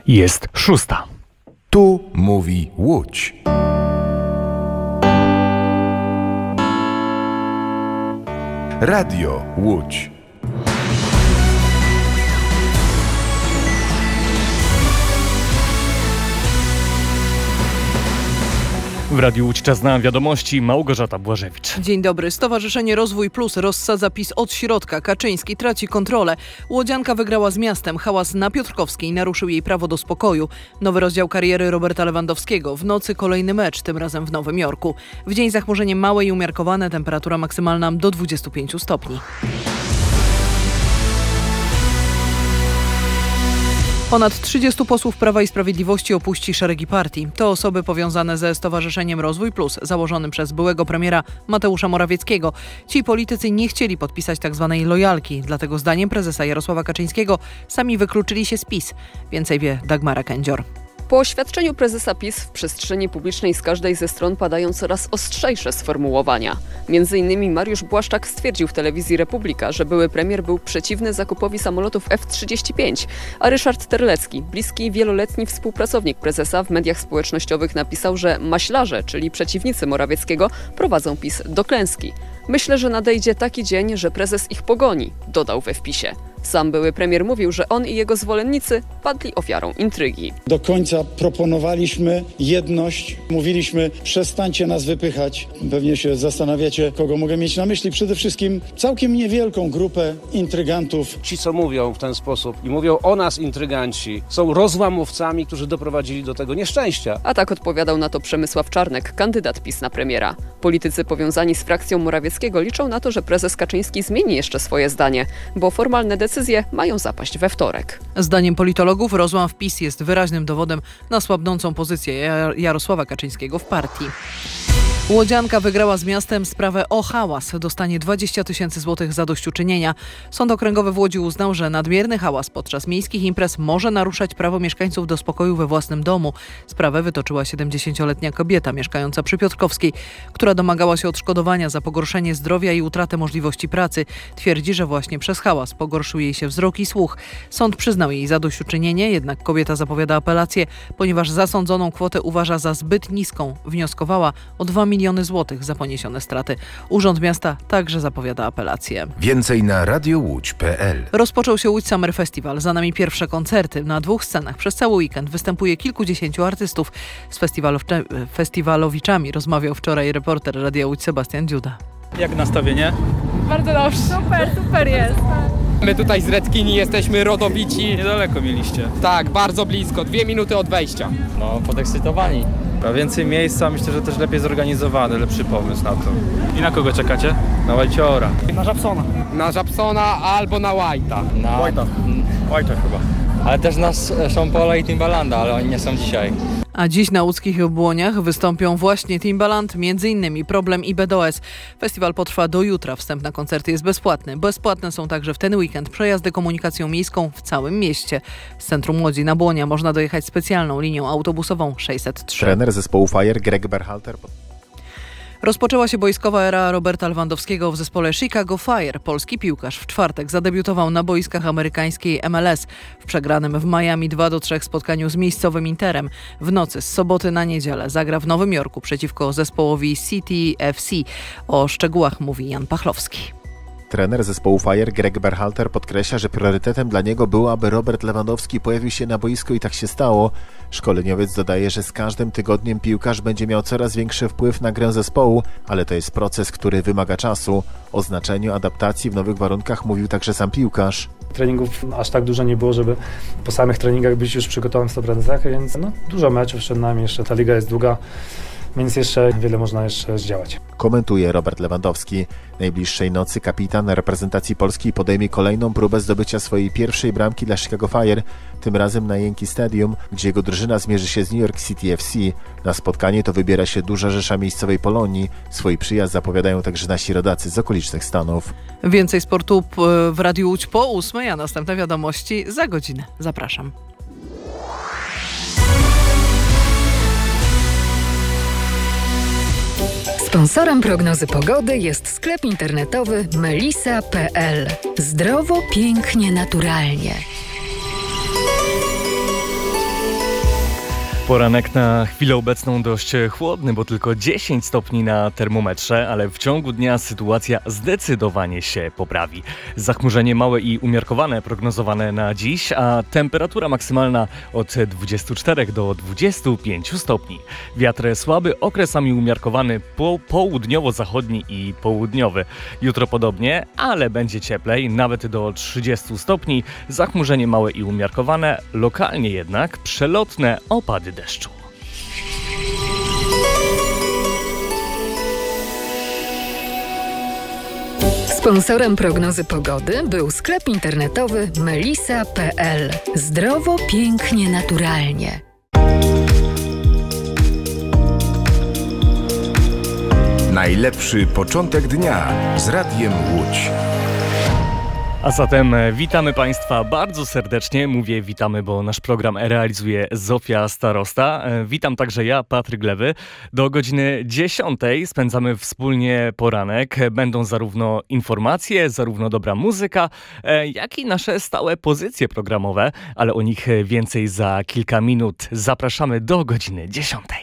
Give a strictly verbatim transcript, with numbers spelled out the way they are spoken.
Jest szósta. Tu mówi Łódź. Radio Łódź. W Radiu Łódź czas na wiadomości. Małgorzata Błażewicz. Dzień dobry. Stowarzyszenie Rozwój Plus rozsadza PiS od środka. Kaczyński traci kontrolę. Łodzianka wygrała z miastem. Hałas na Piotrkowskiej naruszył jej prawo do spokoju. Nowy rozdział kariery Roberta Lewandowskiego. W nocy kolejny mecz, tym razem w Nowym Jorku. W dzień zachmurzenie małe i umiarkowane. Temperatura maksymalna do dwudziestu pięciu stopni. Ponad trzydziestu posłów Prawa i Sprawiedliwości opuści szeregi partii. To osoby powiązane ze Stowarzyszeniem Rozwój Plus, założonym przez byłego premiera Mateusza Morawieckiego. Ci politycy nie chcieli podpisać tzw. lojalki, dlatego zdaniem prezesa Jarosława Kaczyńskiego sami wykluczyli się z PiS. Więcej wie Dagmara Kędzior. Po oświadczeniu prezesa PiS w przestrzeni publicznej z każdej ze stron padają coraz ostrzejsze sformułowania. Między innymi Mariusz Błaszczak stwierdził w telewizji Republika, że były premier był przeciwny zakupowi samolotów F trzydzieści pięć, a Ryszard Terlecki, bliski i wieloletni współpracownik prezesa, w mediach społecznościowych napisał, że maślarze, czyli przeciwnicy Morawieckiego, prowadzą PiS do klęski. Myślę, że nadejdzie taki dzień, że prezes ich pogoni, dodał we wpisie. Sam były premier mówił, że on i jego zwolennicy padli ofiarą intrygi. Do końca proponowaliśmy jedność, mówiliśmy przestańcie nas wypychać. Pewnie się zastanawiacie, kogo mogę mieć na myśli. Przede wszystkim całkiem niewielką grupę intrygantów. Ci, co mówią w ten sposób i mówią o nas intryganci, są rozłamowcami, którzy doprowadzili do tego nieszczęścia. A tak odpowiadał na to Przemysław Czarnek, kandydat PiS na premiera. Politycy powiązani z frakcją Morawieckiego liczą na to, że prezes Kaczyński zmieni jeszcze swoje zdanie, bo formalne decyzje Decyzje mają zapaść we wtorek. Zdaniem politologów rozłam w PiS jest wyraźnym dowodem na słabnącą pozycję Jarosława Kaczyńskiego w partii. Łodzianka wygrała z miastem sprawę o hałas. Dostanie dwadzieścia tysięcy złotych zadośćuczynienia. Sąd Okręgowy w Łodzi uznał, że nadmierny hałas podczas miejskich imprez może naruszać prawo mieszkańców do spokoju we własnym domu. Sprawę wytoczyła siedemdziesięcioletnia kobieta mieszkająca przy Piotrkowskiej, która domagała się odszkodowania za pogorszenie zdrowia i utratę możliwości pracy. Twierdzi, że właśnie przez hałas pogorszył jej się wzrok i słuch. Sąd przyznał jej zadośćuczynienie, jednak kobieta zapowiada apelację, ponieważ zasądzoną kwotę uważa za zbyt niską. Wnioskowała o dwa miliony złotych za poniesione straty. Urząd Miasta także zapowiada apelację. Więcej na radio łódź kropka pe el. Rozpoczął się Łódź Summer Festival. Za nami pierwsze koncerty. Na dwóch scenach przez cały weekend występuje kilkudziesięciu artystów. Z festiwalowcze- festiwalowiczami rozmawiał wczoraj reporter Radia Łódź Sebastian Dziuda. Jak nastawienie? Bardzo dobrze. Super, super jest. My tutaj z Redkini jesteśmy rodowici. Niedaleko mieliście. Tak, bardzo blisko, dwie minuty od wejścia. No, podekscytowani. A więcej miejsca, myślę, że też lepiej zorganizowany, lepszy pomysł na to. I na kogo czekacie? Na Łajciora. Na Żabsona. Na Żabsona albo na White'a. Na White'a. White'a chyba. Ale też na Sean Paula i Timbalanda, ale oni nie są dzisiaj. A dziś na łódzkich Jabłoniach wystąpią właśnie Timbaland, między innymi Problem i B D O S. Festiwal potrwa do jutra. Wstęp na koncerty jest bezpłatny. Bezpłatne są także w ten weekend przejazdy komunikacją miejską w całym mieście. Z centrum Łodzi na Błonia można dojechać specjalną linią autobusową sześćset trzy. Trener zespołu Fire Greg Berhalter. Rozpoczęła się boiskowa era Roberta Lewandowskiego w zespole Chicago Fire. Polski piłkarz w czwartek zadebiutował na boiskach amerykańskiej M L S w przegranym w Miami dwa do trzech spotkaniu z miejscowym Interem. W nocy z soboty na niedzielę zagra w Nowym Jorku przeciwko zespołowi City F C. O szczegółach mówi Jan Pachlowski. Trener zespołu Fire Greg Berhalter podkreśla, że priorytetem dla niego było, aby Robert Lewandowski pojawił się na boisku i tak się stało. Szkoleniowiec dodaje, że z każdym tygodniem piłkarz będzie miał coraz większy wpływ na grę zespołu, ale to jest proces, który wymaga czasu. O znaczeniu adaptacji w nowych warunkach mówił także sam piłkarz. Treningów aż tak dużo nie było, żeby po samych treningach być już przygotowany w sto procent, więc no, dużo meczów przed nami, jeszcze ta liga jest długa. Więc jeszcze wiele można jeszcze zdziałać. Komentuje Robert Lewandowski. Najbliższej nocy kapitan reprezentacji Polski podejmie kolejną próbę zdobycia swojej pierwszej bramki dla Chicago Fire, tym razem na Yankee Stadium, gdzie jego drużyna zmierzy się z New York City F C. Na spotkanie to wybiera się duża rzesza miejscowej Polonii. Swój przyjazd zapowiadają także nasi rodacy z okolicznych stanów. Więcej sportu w Radiu Łódź po ósmej, a następne wiadomości za godzinę. Zapraszam. Sponsorem prognozy pogody jest sklep internetowy melisa kropka pe el. Zdrowo, pięknie, naturalnie. Poranek na chwilę obecną dość chłodny, bo tylko dziesięć stopni na termometrze, ale w ciągu dnia sytuacja zdecydowanie się poprawi. Zachmurzenie małe i umiarkowane prognozowane na dziś, a temperatura maksymalna od dwudziestu czterech do dwudziestu pięciu stopni. Wiatr słaby, okresami umiarkowany po południowo-zachodni i południowy. Jutro podobnie, ale będzie cieplej, nawet do trzydziestu stopni. Zachmurzenie małe i umiarkowane, lokalnie jednak przelotne opady deszczu. Sponsorem prognozy pogody był sklep internetowy melisa kropka pe el. Zdrowo, pięknie, naturalnie. Najlepszy początek dnia z Radiem Łódź. A zatem witamy Państwa bardzo serdecznie. Mówię witamy, bo nasz program realizuje Zofia Starosta. Witam także ja, Patryk Lewy. Do godziny dziesiątej spędzamy wspólnie poranek. Będą zarówno informacje, zarówno dobra muzyka, jak i nasze stałe pozycje programowe, ale o nich więcej za kilka minut. Zapraszamy do godziny dziesiątej.